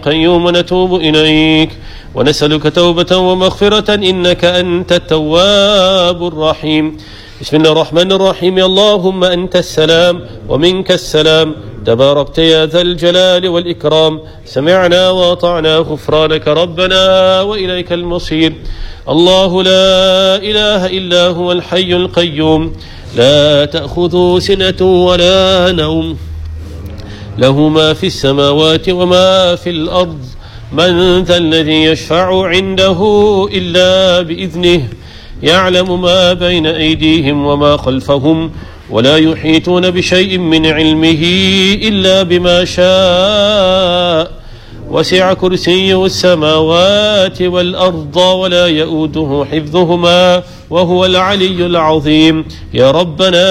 قيوم نتوب إليك ونسألك توبة ومغفرة إنك أنت التواب الرحيم. بسم الله الرحمن الرحيم. اللهم أنت السلام ومنك السلام، تباركت يا ذا الجلال والإكرام. سمعنا وأطعنا، غفرانك ربنا وإليك المصير. الله لا إله إلا هو الحي القيوم، لا تأخذه سنة ولا نوم، له ما في السماوات وما في الأرض. من ذا الذي يشفع عنده إلا بإذنه، يعلم ما بين أيديهم وما خلفهم، ولا يحيطون بشيء من علمه إلا بما شاء. وسع كرسيه السماوات والأرض ولا يؤوده حفظهما وهو العلي العظيم. يا ربنا